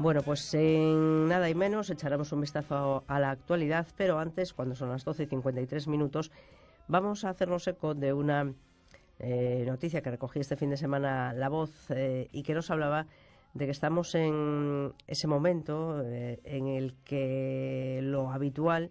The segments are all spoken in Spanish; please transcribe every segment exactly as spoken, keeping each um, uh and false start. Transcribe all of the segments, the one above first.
Bueno, pues en nada y menos echaremos un vistazo a la actualidad, pero antes, cuando son las doce y cincuenta y tres minutos, vamos a hacernos eco de una eh, noticia que recogí este fin de semana La Voz eh, y que nos hablaba de que estamos en ese momento eh, en el que lo habitual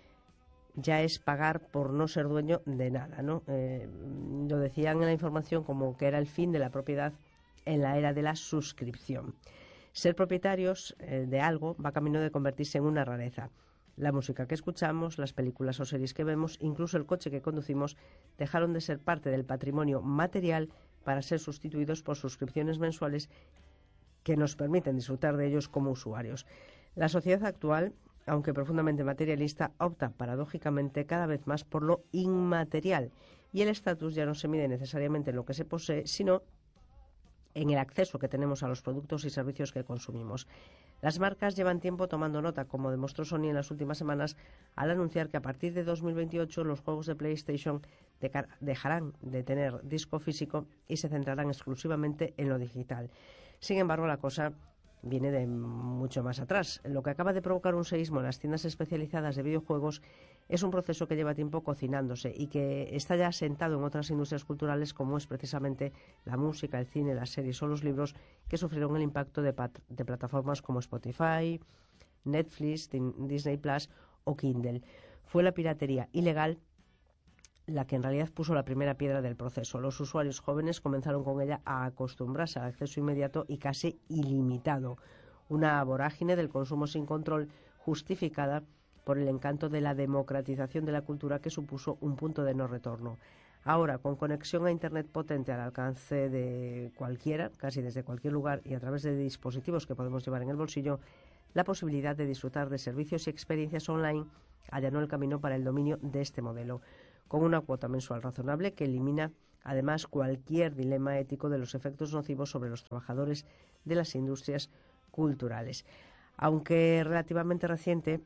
ya es pagar por no ser dueño de nada, ¿no? Eh, lo decían en la información como que era el fin de la propiedad en la era de la suscripción. Ser propietarios eh, de algo va camino de convertirse en una rareza. La música que escuchamos, las películas o series que vemos, incluso el coche que conducimos, dejaron de ser parte del patrimonio material para ser sustituidos por suscripciones mensuales que nos permiten disfrutar de ellos como usuarios. La sociedad actual, aunque profundamente materialista, opta paradójicamente cada vez más por lo inmaterial, y el estatus ya no se mide necesariamente en lo que se posee, sino en el acceso que tenemos a los productos y servicios que consumimos. Las marcas llevan tiempo tomando nota, como demostró Sony en las últimas semanas, al anunciar que a partir de dos mil veintiocho los juegos de PlayStation dejarán de tener disco físico y se centrarán exclusivamente en lo digital. Sin embargo, la cosa viene de mucho más atrás. Lo que acaba de provocar un seísmo en las tiendas especializadas de videojuegos es un proceso que lleva tiempo cocinándose y que está ya asentado en otras industrias culturales, como es precisamente la música, el cine, las series o los libros, que sufrieron el impacto de, pat- de plataformas como Spotify, Netflix, Disney Plus o Kindle. Fue la piratería ilegal la que en realidad puso la primera piedra del proceso. Los usuarios jóvenes comenzaron con ella a acostumbrarse al acceso inmediato y casi ilimitado. Una vorágine del consumo sin control justificada por el encanto de la democratización de la cultura que supuso un punto de no retorno. Ahora, con conexión a Internet potente al alcance de cualquiera, casi desde cualquier lugar y a través de dispositivos que podemos llevar en el bolsillo, la posibilidad de disfrutar de servicios y experiencias online allanó el camino para el dominio de este modelo, con una cuota mensual razonable que elimina además cualquier dilema ético de los efectos nocivos sobre los trabajadores de las industrias culturales. Aunque relativamente reciente,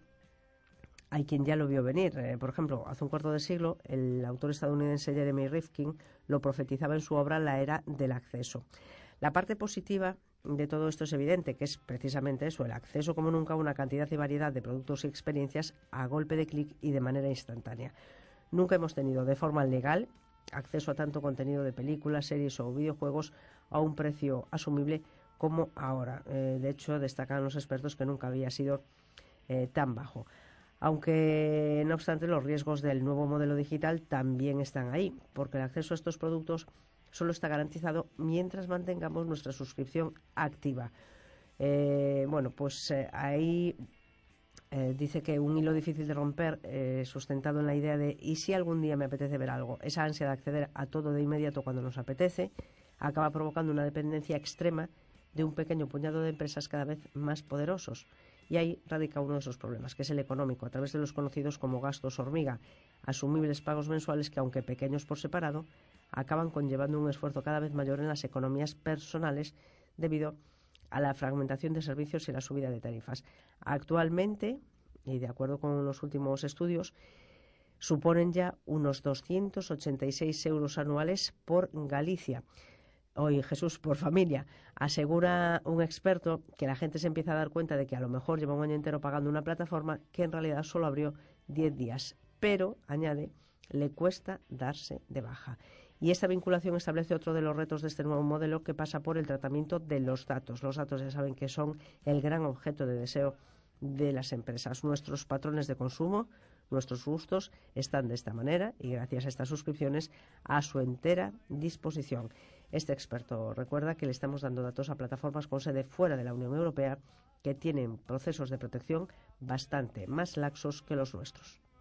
hay quien ya lo vio venir. Eh, por ejemplo, hace un cuarto de siglo, el autor estadounidense Jeremy Rifkin lo profetizaba en su obra La era del acceso. La parte positiva de todo esto es evidente, que es precisamente eso, el acceso como nunca a una cantidad y variedad de productos y experiencias a golpe de clic y de manera instantánea. Nunca hemos tenido de forma legal acceso a tanto contenido de películas, series o videojuegos a un precio asumible como ahora. Eh, de hecho, destacan los expertos que nunca había sido eh, tan bajo. Aunque, no obstante, los riesgos del nuevo modelo digital también están ahí, porque el acceso a estos productos solo está garantizado mientras mantengamos nuestra suscripción activa. Eh, bueno, pues eh, ahí eh, dice que un hilo difícil de romper, eh, sustentado en la idea de ¿y si algún día me apetece ver algo? Esa ansia de acceder a todo de inmediato cuando nos apetece acaba provocando una dependencia extrema de un pequeño puñado de empresas cada vez más poderosos. Y ahí radica uno de esos problemas, que es el económico, a través de los conocidos como gastos hormiga, asumibles pagos mensuales que, aunque pequeños por separado, acaban conllevando un esfuerzo cada vez mayor en las economías personales debido a la fragmentación de servicios y la subida de tarifas. Actualmente, y de acuerdo con los últimos estudios, suponen ya unos doscientos ochenta y seis euros anuales por Galicia. Hoy Jesús, por familia. Asegura un experto que la gente se empieza a dar cuenta de que a lo mejor lleva un año entero pagando una plataforma que en realidad solo abrió diez días. Pero, añade, le cuesta darse de baja. Y esta vinculación establece otro de los retos de este nuevo modelo, que pasa por el tratamiento de los datos. Los datos ya saben que son el gran objeto de deseo de las empresas. Nuestros patrones de consumo, nuestros gustos están de esta manera y gracias a estas suscripciones a su entera disposición. Este experto recuerda que le estamos dando datos a plataformas con sede fuera de la Unión Europea que tienen procesos de protección bastante más laxos que los nuestros.